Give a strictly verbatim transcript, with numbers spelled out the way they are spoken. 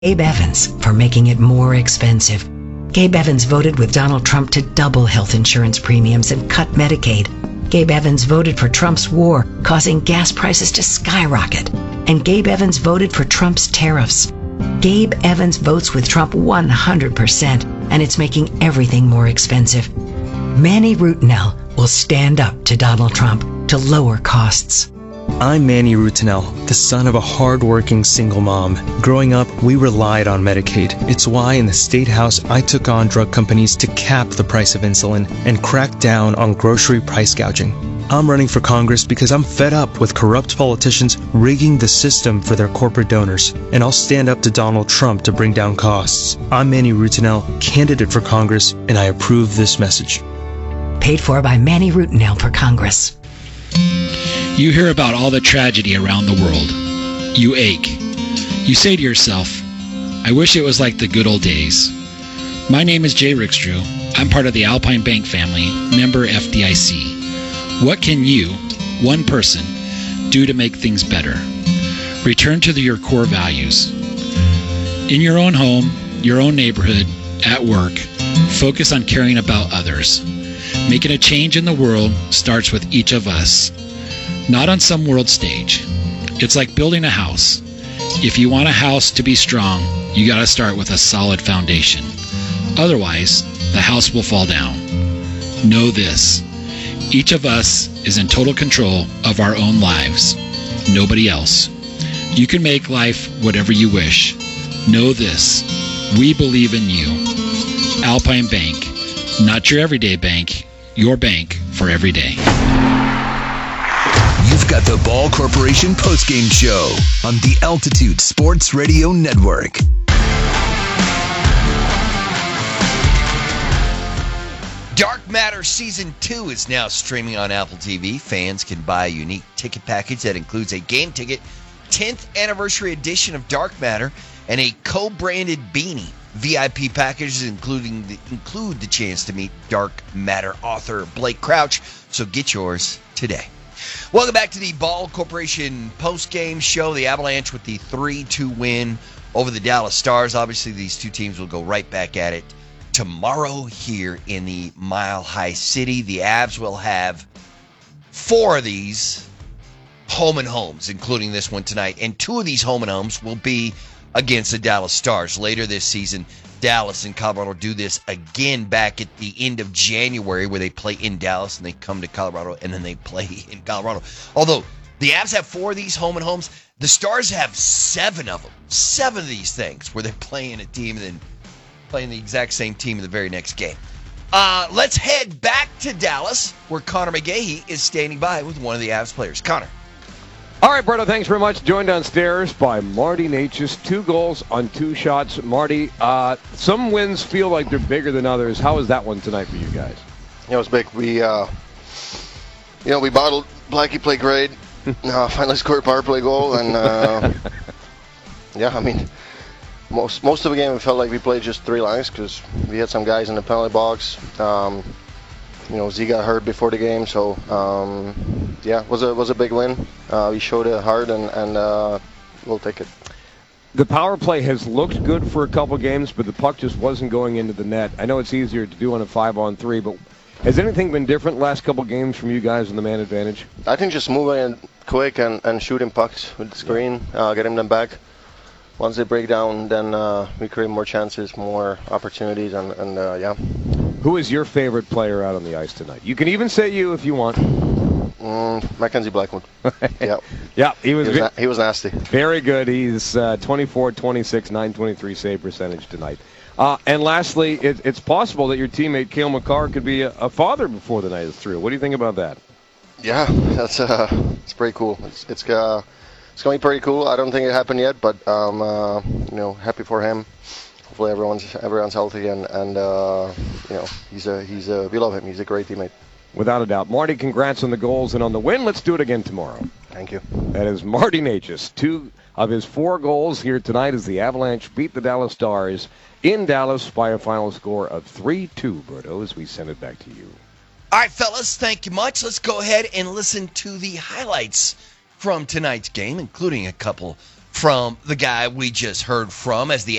Gabe Evans for making it more expensive. Gabe Evans voted with Donald Trump to double health insurance premiums and cut Medicaid. Gabe Evans voted for Trump's war, causing gas prices to skyrocket. And Gabe Evans voted for Trump's tariffs. Gabe Evans votes with Trump one hundred percent, and it's making everything more expensive. Manny Rutinel will stand up to Donald Trump to lower costs. I'm Manny Rutinel, the son of a hard-working single mom. Growing up, we relied on Medicaid. It's why in the State House I took on drug companies to cap the price of insulin and crack down on grocery price gouging. I'm running for Congress because I'm fed up with corrupt politicians rigging the system for their corporate donors. And I'll stand up to Donald Trump to bring down costs. I'm Manny Rutinel, candidate for Congress, and I approve this message. Paid for by Manny Rutinel for Congress. You hear about all the tragedy around the world. You ache. You say to yourself, I wish it was like the good old days. My name is Jay Rickstrew. I'm part of the Alpine Bank family, member F D I C. What can you, one person, do to make things better? Return to the, your core values. In your own home, your own neighborhood, at work, focus on caring about others. Making a change in the world starts with each of us. Not on some world stage. It's like building a house. If you want a house to be strong, you gotta start with a solid foundation. Otherwise, the house will fall down. Know this. Each of us is in total control of our own lives. Nobody else. You can make life whatever you wish. Know this. We believe in you. Alpine Bank. Not your everyday bank. Your bank for every day. You've got the Ball Corporation postgame show on the Altitude Sports Radio Network. Dark Matter Season two is now streaming on Apple T V. Fans can buy a unique ticket package that includes a game ticket, tenth anniversary edition of Dark Matter, and a co-branded beanie. V I P packages including the, include the chance to meet Dark Matter author Blake Crouch, so get yours today. Welcome back to the Ball Corporation postgame show. The Avalanche with the three two win over the Dallas Stars. Obviously, these two teams will go right back at it tomorrow here in the Mile High City. The Avs will have four of these home and homes, including this one tonight. And two of these home and homes will be against the Dallas Stars. Later this season, Dallas and Colorado do this again back at the end of January, where they play in Dallas and they come to Colorado and then they play in Colorado. Although the Avs have four of these home and homes, the Stars have seven of them. Seven of these things where they're playing a team and then playing the exact same team in the very next game. Uh, let's head back to Dallas, where Connor McGahey is standing by with one of the Avs players. Connor. All right, Berto, thanks very much. Joined downstairs by Marty Necas. Two goals on two shots. Marty, uh, some wins feel like they're bigger than others. How was that one tonight for you guys? Yeah, it was big. We, uh, you know, we bottled. Blackie played great. uh, finally scored a power play goal, and uh, yeah, I mean, most most of the game it felt like we played just three lines because we had some guys in the penalty box. Um, You know, Z got hurt before the game, so um, yeah, was a was a big win. Uh, we showed it hard, and and uh, we'll take it. The power play has looked good for a couple games, but the puck just wasn't going into the net. I know it's easier to do on a five-on-three, but has anything been different last couple games from you guys in the man advantage? I think just moving in quick and, and shooting pucks with the screen, uh, getting them back. Once they break down, then uh, we create more chances, more opportunities, and, and uh, yeah. Who is your favorite player out on the ice tonight? You can even say you if you want. Mm, Mackenzie Blackwood. yeah. Yeah, he was, he was, na- he was nasty. Very good. He's uh, twenty-four twenty-six, nine twenty-three save percentage tonight. Uh, and lastly, it, it's possible that your teammate Cale Makar could be a, a father before the night is through. What do you think about that? Yeah, that's uh, it's pretty cool. It's it's uh, it's going to be pretty cool. I don't think it happened yet, but um, uh, you know, happy for him. Hopefully everyone's everyone's healthy, and and uh, you know, he's a he's a we love him. He's a great teammate. Without a doubt. Marty, congrats on the goals and on the win. Let's do it again tomorrow. Thank you. That is Marty Necas. Two of his four goals here tonight as the Avalanche beat the Dallas Stars in Dallas by a final score of three two, Berto, as we send it back to you. All right, fellas, thank you much. Let's go ahead and listen to the highlights from tonight's game, including a couple from the guy we just heard from as the